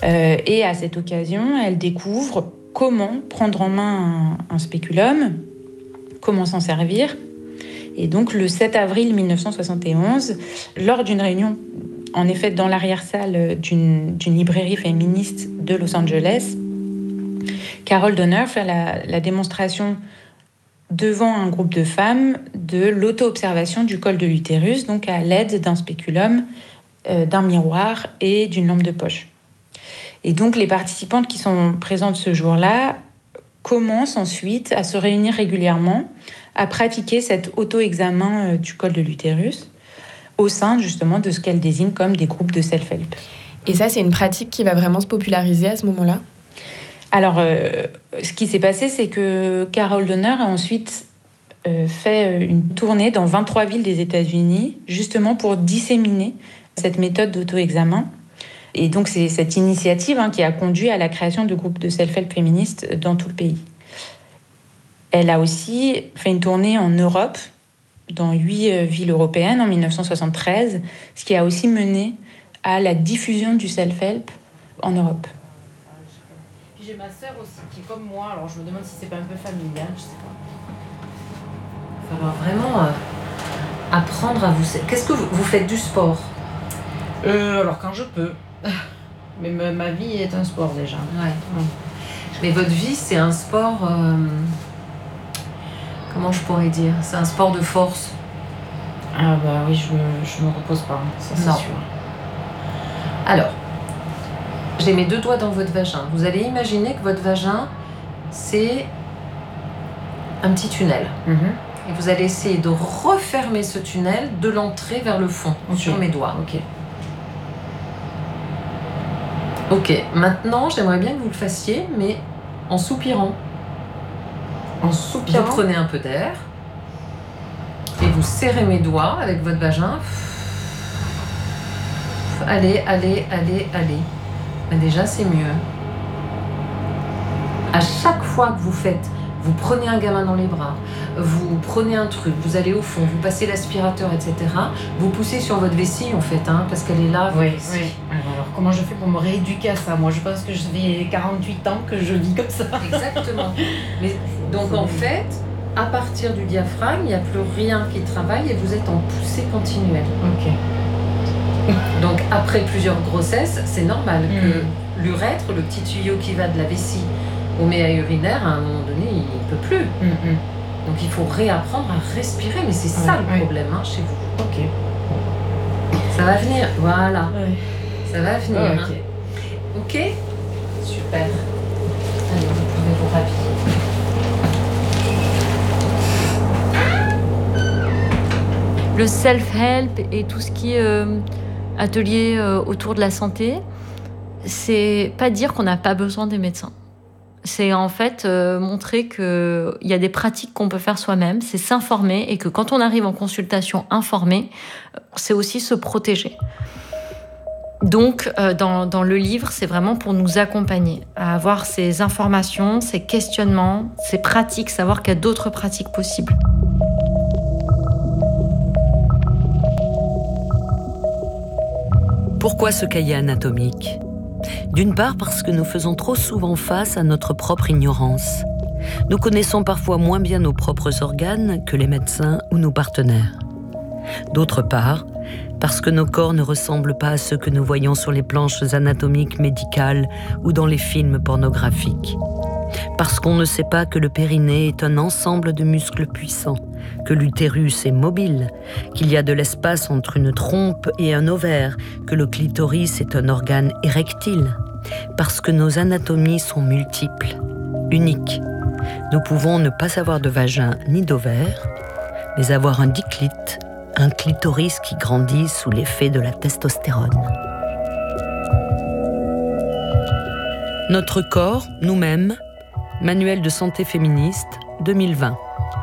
Et à cette occasion, elle découvre comment prendre en main un spéculum, comment s'en servir. Et donc le 7 avril 1971, lors d'une réunion, en effet dans l'arrière-salle d'une librairie féministe de Los Angeles, Carol Donner fait la démonstration devant un groupe de femmes de l'auto-observation du col de l'utérus, donc à l'aide d'un spéculum, d'un miroir et d'une lampe de poche. Et donc les participantes qui sont présentes ce jour-là commencent ensuite à se réunir régulièrement, à pratiquer cet auto-examen du col de l'utérus au sein justement de ce qu'elle désigne comme des groupes de self-help. Et ça, c'est une pratique qui va vraiment se populariser à ce moment-là ? Alors, ce qui s'est passé, c'est que Carol Donner a ensuite fait une tournée dans 23 villes des États-Unis, justement pour disséminer cette méthode d'auto-examen. Et donc, c'est cette initiative qui a conduit à la création de groupes de self-help féministes dans tout le pays. Elle a aussi fait une tournée en Europe, dans 8 villes européennes en 1973, ce qui a aussi mené à la diffusion du self-help en Europe. Puis j'ai ma sœur aussi qui est comme moi, alors je me demande si c'est pas un peu familial, je sais pas. Il va falloir vraiment apprendre à vous... Qu'est-ce que vous faites du sport ? Alors quand je peux. Mais ma vie est un sport déjà. Ouais. Mais votre vie, c'est un sport... comment je pourrais dire ? C'est un sport de force. Ah bah oui, je me repose pas, ça c'est sûr. Alors, j'ai mes 2 doigts dans votre vagin. Vous allez imaginer que votre vagin, c'est un petit tunnel. Et vous allez essayer de refermer ce tunnel de l'entrée vers le fond, sur mes doigts. Ok, maintenant, j'aimerais bien que vous le fassiez, mais en soupirant. En soupirant. Vous prenez un peu d'air et vous serrez mes doigts avec votre vagin. Allez. Mais déjà, c'est mieux. À chaque fois que vous faites, vous prenez un gamin dans les bras, vous prenez un truc, vous allez au fond, vous passez l'aspirateur, etc. Vous poussez sur votre vessie, en fait, parce qu'elle est là. Oui. Alors, comment je fais pour me rééduquer à ça ? Moi, je pense que je fais 48 ans que je vis comme ça. Exactement. Mais, donc, en fait, à partir du diaphragme, il n'y a plus rien qui travaille et vous êtes en poussée continuelle. Ok. Donc, après plusieurs grossesses, c'est normal que l'urètre, le petit tuyau qui va de la vessie au méa urinaire, à un moment donné, il ne peut plus. Donc, il faut réapprendre à respirer. Mais c'est ça le problème chez vous. Ok. Ça va venir. Voilà. Ça va venir. Ok. Super. Allez, vous pouvez vous rhabiller. Le self-help et tout ce qui est atelier autour de la santé, c'est pas dire qu'on n'a pas besoin des médecins. C'est en fait montrer qu'il y a des pratiques qu'on peut faire soi-même, c'est s'informer et que quand on arrive en consultation informé, c'est aussi se protéger. Donc, dans le livre, c'est vraiment pour nous accompagner à avoir ces informations, ces questionnements, ces pratiques, savoir qu'il y a d'autres pratiques possibles. Pourquoi ce cahier anatomique ? D'une part parce que nous faisons trop souvent face à notre propre ignorance. Nous connaissons parfois moins bien nos propres organes que les médecins ou nos partenaires. D'autre part, parce que nos corps ne ressemblent pas à ceux que nous voyons sur les planches anatomiques médicales ou dans les films pornographiques. Parce qu'on ne sait pas que le périnée est un ensemble de muscles puissants, que l'utérus est mobile, qu'il y a de l'espace entre une trompe et un ovaire, que le clitoris est un organe érectile, parce que nos anatomies sont multiples, uniques. Nous pouvons ne pas avoir de vagin ni d'ovaire, mais avoir un diclite, un clitoris qui grandit sous l'effet de la testostérone. Notre corps, nous-mêmes, Manuel de santé féministe, 2020.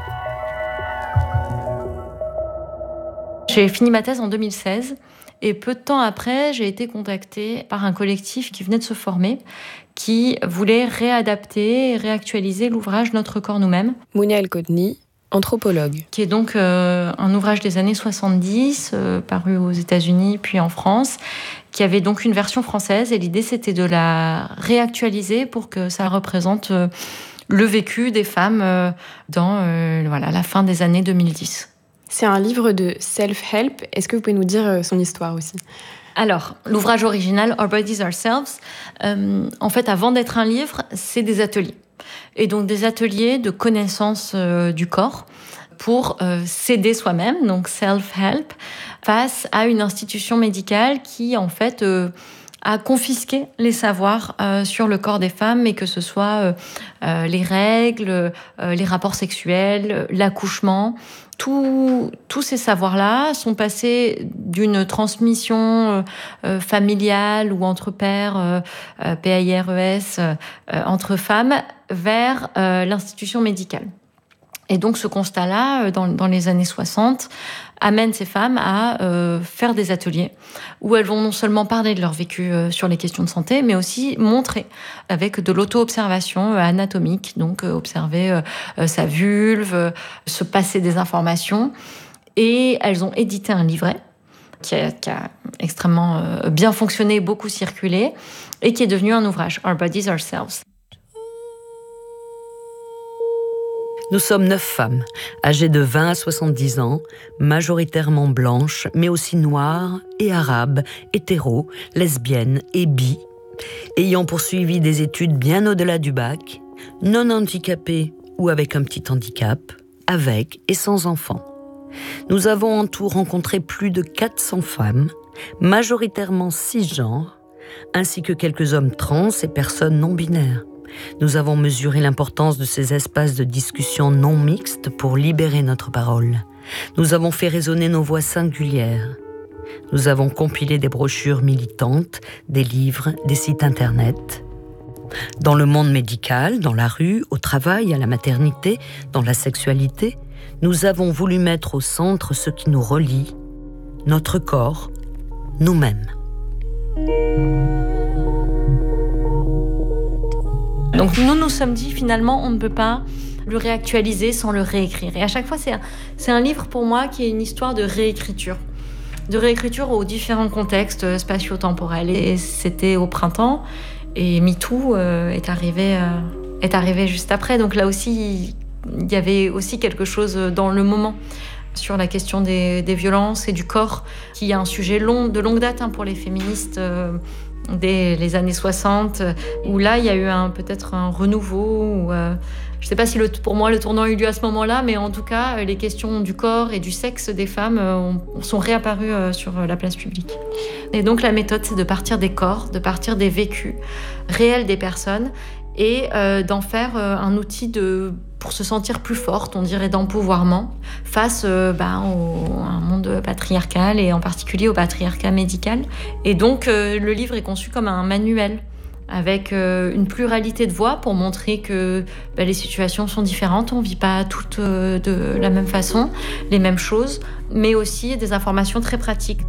J'ai fini ma thèse en 2016 et peu de temps après, j'ai été contactée par un collectif qui venait de se former, qui voulait réadapter et réactualiser l'ouvrage Notre corps nous-mêmes. Mounia El-Kodni, anthropologue. Qui est donc un ouvrage des années 70, paru aux États-Unis puis en France, qui avait donc une version française. Et l'idée, c'était de la réactualiser pour que ça représente le vécu des femmes dans la fin des années 2010. C'est un livre de self-help. Est-ce que vous pouvez nous dire son histoire aussi ? Alors, l'ouvrage original, Our Bodies Ourselves, en fait, avant d'être un livre, c'est des ateliers. Et donc des ateliers de connaissance du corps pour s'aider soi-même, donc self-help, face à une institution médicale qui, en fait, a confisqué les savoirs sur le corps des femmes, et que ce soit les règles, les rapports sexuels, l'accouchement. Tous ces savoirs-là sont passés d'une transmission familiale ou entre pairs, PAIRES, entre femmes, vers l'institution médicale. Et donc ce constat-là, dans les années 60, amène ces femmes à faire des ateliers où elles vont non seulement parler de leur vécu sur les questions de santé, mais aussi montrer avec de l'auto-observation anatomique, donc observer sa vulve, se passer des informations. Et elles ont édité un livret qui a extrêmement bien fonctionné, beaucoup circulé, et qui est devenu un ouvrage, Our Bodies Ourselves. Nous sommes 9 femmes, âgées de 20 à 70 ans, majoritairement blanches, mais aussi noires et arabes, hétéros, lesbiennes et bi, ayant poursuivi des études bien au-delà du bac, non handicapées ou avec un petit handicap, avec et sans enfants. Nous avons en tout rencontré plus de 400 femmes, majoritairement cisgenres, ainsi que quelques hommes trans et personnes non-binaires. Nous avons mesuré l'importance de ces espaces de discussion non mixtes pour libérer notre parole. Nous avons fait résonner nos voix singulières. Nous avons compilé des brochures militantes, des livres, des sites internet. Dans le monde médical, dans la rue, au travail, à la maternité, dans la sexualité, nous avons voulu mettre au centre ce qui nous relie, notre corps, nous-mêmes. Donc nous sommes dit, finalement, on ne peut pas le réactualiser sans le réécrire. Et à chaque fois, c'est un livre pour moi qui est une histoire de réécriture aux différents contextes spatio-temporels. Et c'était au printemps, et MeToo est arrivé juste après. Donc là aussi, il y avait aussi quelque chose dans le moment sur la question des violences et du corps, qui est un sujet de longue date pour les féministes, dès les années 60, où là, il y a eu peut-être un renouveau. Je ne sais pas si pour moi, le tournant a eu lieu à ce moment-là, mais en tout cas, les questions du corps et du sexe des femmes sont réapparues sur la place publique. Et donc, la méthode, c'est de partir des corps, de partir des vécus réels des personnes, et d'en faire un outil pour se sentir plus forte, on dirait, d'empouvoirment face à un monde patriarcal, et en particulier au patriarcat médical. Et donc, le livre est conçu comme un manuel avec une pluralité de voix pour montrer que les situations sont différentes, on ne vit pas toutes de la même façon, les mêmes choses, mais aussi des informations très pratiques.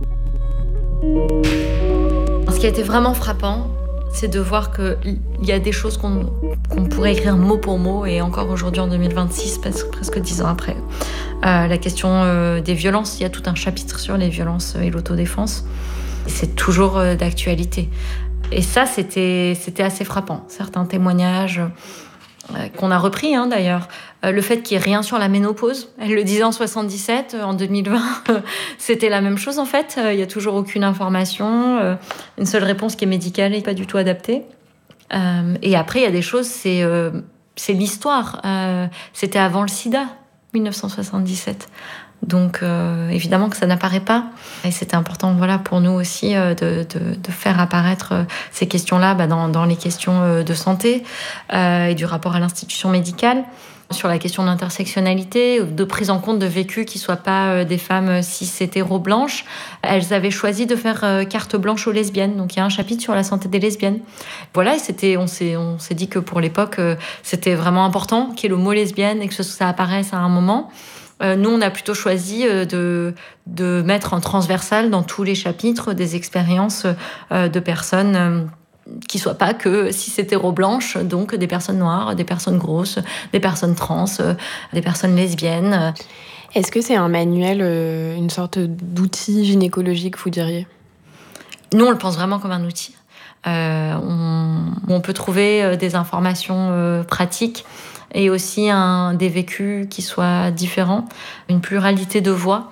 Ce qui a été vraiment frappant, c'est de voir qu'il y a des choses qu'on pourrait écrire mot pour mot, et encore aujourd'hui en 2026, presque 10 ans après. La question des violences, il y a tout un chapitre sur les violences et l'autodéfense. C'est toujours d'actualité. Et ça, c'était assez frappant. Certains témoignages qu'on a repris d'ailleurs. Le fait qu'il n'y ait rien sur la ménopause. Elle le disait en 77, en 2020, c'était la même chose en fait. Il n'y a toujours aucune information, une seule réponse qui est médicale et pas du tout adaptée. Et après, il y a des choses, c'est l'histoire. C'était avant le sida, 1977. Donc évidemment que ça n'apparaît pas. Et c'était important pour nous aussi de faire apparaître ces questions-là dans les questions de santé et du rapport à l'institution médicale, sur la question d'intersectionnalité, de prise en compte de vécus qui ne soient pas des femmes cis hétéro-blanches. Elles avaient choisi de faire carte blanche aux lesbiennes. Donc il y a un chapitre sur la santé des lesbiennes. Voilà, et on s'est dit que pour l'époque, c'était vraiment important qu'il y ait le mot lesbienne et que ça apparaisse à un moment. Nous, on a plutôt choisi de mettre en transversal dans tous les chapitres des expériences de personnes qui soit pas que cis-hétéro-blanche, donc des personnes noires, des personnes grosses, des personnes trans, des personnes lesbiennes. Est-ce que c'est un manuel, une sorte d'outil gynécologique, vous diriez ? Nous, on le pense vraiment comme un outil. On peut trouver des informations pratiques et aussi des vécus qui soient différents, une pluralité de voix.